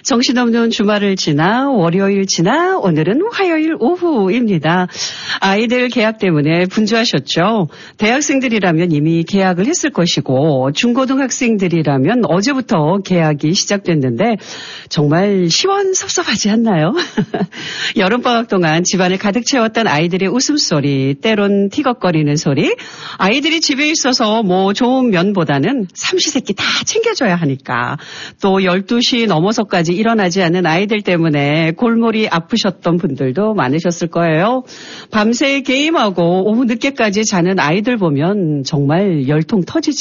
정신없는 주말을 지나 월요일 지나 오늘은 화요일 오후입니다. 아이들 개학 때문에 분주하셨죠? 대학생들이라면 이미 개학을 했을 것이고 중고등학생들이라면 어제부터 개학이 시작됐는데 정말 시원섭섭하지 않나요? 여름방학 동안 집안을 가득 채웠던 아이들의 웃음소리, 때론 티격거리는 소리, 아이들이 집에 있어서 뭐 좋은 면보다는 삼시세끼 다 챙겨줘야 하니까 또 12시 넘어서까지 일어나지 않는 아이들 때문에 골머리 아프셨던 분들도 많으셨을 거예요. 밤새 게임하고 오후 늦게까지 자는 아이들 보면 정말 열통 터지죠.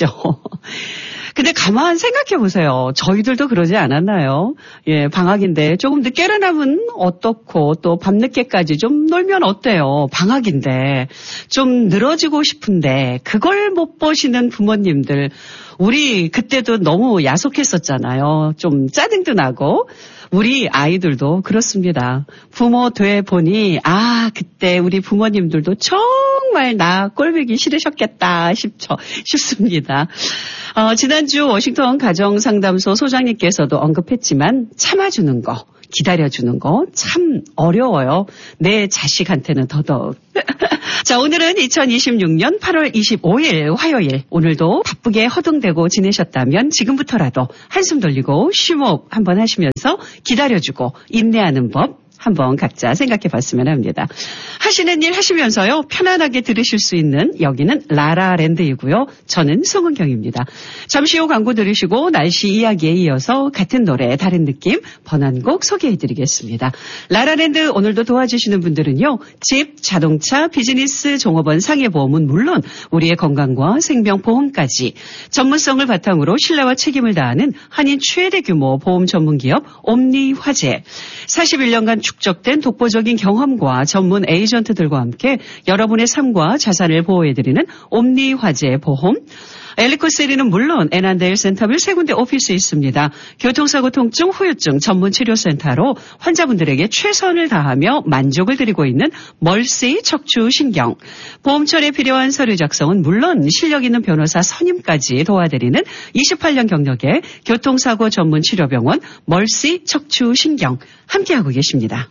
근데 가만 생각해 보세요. 저희들도 그러지 않았나요? 예, 방학인데 조금 늦게 일어나면 어떻고 또 밤늦게까지 좀 놀면 어때요? 방학인데 좀 늘어지고 싶은데 그걸 못 보시는 부모님들 우리 그때도 너무 야속했었잖아요. 좀 짜증도 나고. 우리 아이들도 그렇습니다. 부모 돼 보니 그때 우리 부모님들도 정말 나 꼴보기 싫으셨겠다 싶습니다. 지난주 워싱턴 가정상담소 소장님께서도 언급했지만 참아주는 거, 기다려주는 거 참 어려워요. 내 자식한테는 더더욱. 자, 오늘은 2026년 8월 25일 화요일. 오늘도 바쁘게 허둥대고 지내셨다면 지금부터라도 한숨 돌리고 쉬목 한번 하시면서 기다려주고 인내하는 법 한번 각자 생각해 봤으면 합니다. 하시는 일 하시면서요. 편안하게 들으실 수 있는 여기는 라라랜드이고요. 저는 송은경입니다. 잠시 후 광고 들으시고 날씨 이야기에 이어서 같은 노래 다른 느낌 번안곡 소개해드리겠습니다. 라라랜드 오늘도 도와주시는 분들은요. 집, 자동차, 비즈니스, 종업원, 상해보험은 물론 우리의 건강과 생명보험까지 전문성을 바탕으로 신뢰와 책임을 다하는 한인 최대 규모 보험 전문기업 옴니화재 41년간 축적된 독보적인 경험과 전문 에이전트들과 함께 여러분의 삶과 자산을 보호해드리는 옴니화재 보험. 엘리코셀리는 물론 애난데일 센터빌 세 군데 오피스 있습니다. 교통사고 통증, 후유증 전문 치료센터로 환자분들에게 최선을 다하며 만족을 드리고 있는 멀시 척추신경. 보험처리에 필요한 서류 작성은 물론 실력 있는 변호사 선임까지 도와드리는 28년 경력의 교통사고 전문 치료병원 멀시 척추신경 함께하고 계십니다.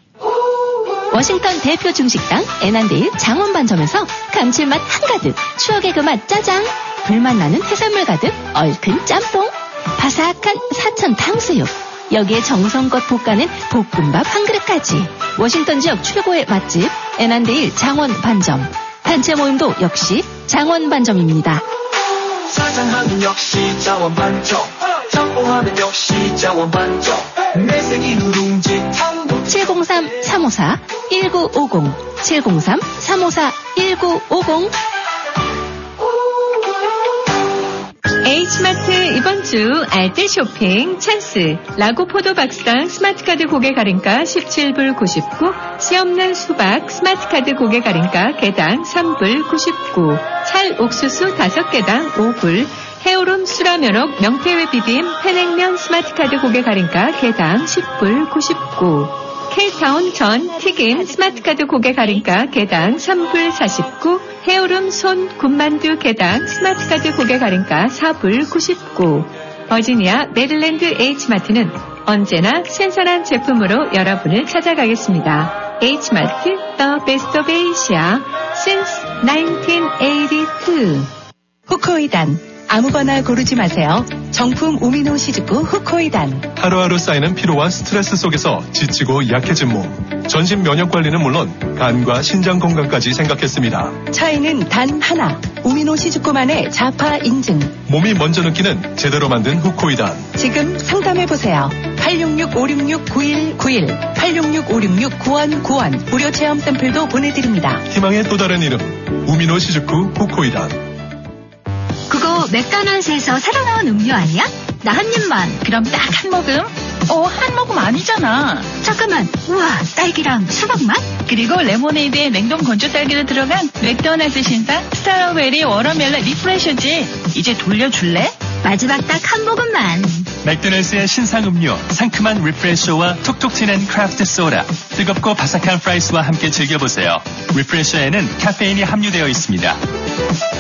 워싱턴 대표 중식당 애난데일 장원반점에서 감칠맛 한가득, 추억의 그 맛 짜장, 불맛 나는 해산물 가득 얼큰 짬뽕, 바삭한 사천 탕수육, 여기에 정성껏 볶아낸 볶음밥 한 그릇까지. 워싱턴 지역 최고의 맛집 애난데일 장원반점. 단체 모임도 역시 장원반점입니다. 사장하면 역시 장원반점, 짬뽕하면 역시 장원반점, 매생이 누룽지 탕도 703-354-1950 703-354-1950. H마트 이번 주 알뜰 쇼핑 찬스. 라구 포도박스당 스마트카드 고객 할인가 17불 99, 씨없는 수박 스마트카드 고객 할인가 개당 3불 99, 찰 옥수수 5개당 5불, 해오름 수라면옥 명태회 비빔 편냉면 스마트카드 고객 할인가 개당 10불 99, K타운 전 튀김 스마트카드 고객 할인가 개당 3불 49, 해오름 손 군만두 개당 스마트카드 고객 할인가 4불 99. 버지니아 메릴랜드 H마트는 언제나 신선한 제품으로 여러분을 찾아가겠습니다. H마트 The Best of Asia since 1982. 후코이단 아무거나 고르지 마세요. 정품 우미노 시즈쿠 후코이단. 하루하루 쌓이는 피로와 스트레스 속에서 지치고 약해진 몸. 전신 면역 관리는 물론 간과 신장 건강까지 생각했습니다. 차이는 단 하나. 우미노 시즈쿠만의 자파 인증. 몸이 먼저 느끼는 제대로 만든 후코이단. 지금 상담해보세요. 866-566-9191 866-566-9191 무료 체험 샘플도 보내드립니다. 희망의 또 다른 이름 우미노 시즈쿠 후코이단. 그거 맥도날드에서 새로 나온 음료 아니야? 나 한 입만. 그럼 딱 한 모금? 한 모금 아니잖아. 잠깐만. 우와, 딸기랑 수박 맛? 그리고 레모네이드에 냉동 건조 딸기로 들어간 맥도날드 신상 스트로베리 워터멜론 리프레셔지. 이제 돌려줄래? 마지막 딱 한 모금만. 맥도날드의 신상 음료 상큼한 리프레셔와 톡톡 튀는 크래프트 소다, 뜨겁고 바삭한 프라이스와 함께 즐겨보세요. 리프레셔에는 카페인이 함유되어 있습니다.